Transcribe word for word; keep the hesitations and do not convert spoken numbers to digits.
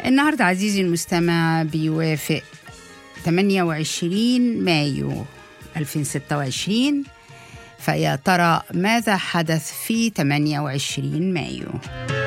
النهاردة عزيزي المستمع بيوافق ثمانية وعشرين مايو ألفين وستة وعشرين، فيا ترى ماذا حدث في ثمانية وعشرين مايو؟